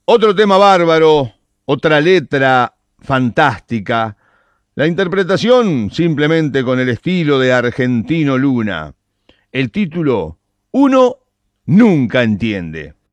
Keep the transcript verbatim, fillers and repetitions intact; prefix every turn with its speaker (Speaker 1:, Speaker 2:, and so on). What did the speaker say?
Speaker 1: Otro tema bárbaro, otra letra fantástica. La interpretación simplemente con el estilo de Argentino Luna. El título, Uno nunca entiende.